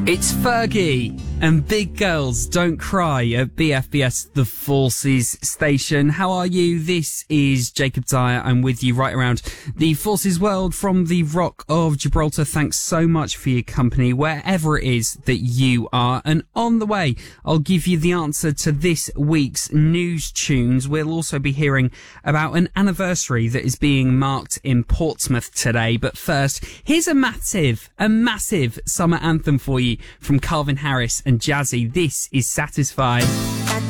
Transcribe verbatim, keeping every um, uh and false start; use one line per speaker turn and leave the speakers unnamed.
It's Fergie and Big Girls Don't Cry at B F B S The Forces station. How are you? This is Jacob Dyer. I'm with you right around the Forces world from the Rock of Gibraltar. Thanks so much for your company wherever it is that you are. And on the way, I'll give you the answer to this week's news tunes. We'll also be hearing about an anniversary that is being marked in Portsmouth today. But first, here's a massive, a massive summer anthem for you from Calvin Harris and Jazzy. This is Satisfied.